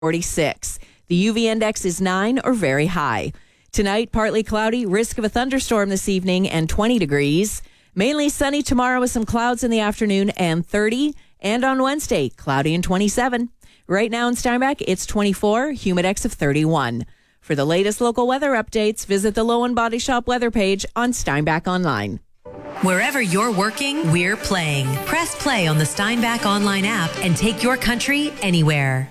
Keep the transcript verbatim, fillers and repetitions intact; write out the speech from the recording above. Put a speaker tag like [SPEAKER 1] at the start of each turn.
[SPEAKER 1] forty-six. The U V index is nine or very high. Tonight, partly cloudy, risk of a thunderstorm this evening, and twenty degrees. Mainly sunny tomorrow with some clouds in the afternoon and thirty. And on Wednesday, cloudy and twenty-seven. Right now in Steinbach, it's twenty-four, humidex of thirty-one. For the latest local weather updates, visit the Low and Body Shop weather page on Steinbach Online.
[SPEAKER 2] Wherever you're working, we're playing. Press play on the Steinbach Online app and take your country anywhere.